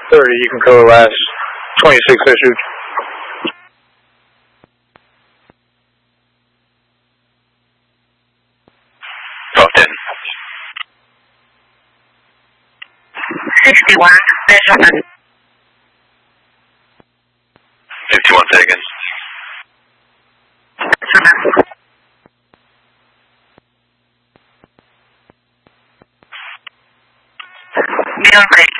30, you can coalesce. 26 issued. Dropped in. 61, measurement. 51 seconds. Beyond break.